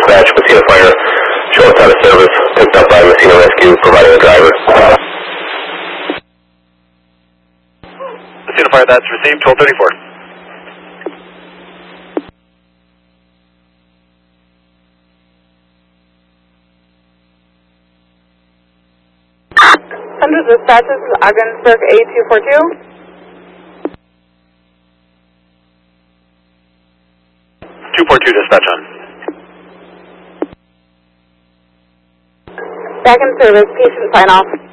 dispatch, Messina Fire, show us out of service, picked up by Messina Rescue, providing a driver. Messina Fire, that's received, 1234. Under dispatch, this is Ogdensburg A242. 242 dispatch on. Back in service, patient sign off.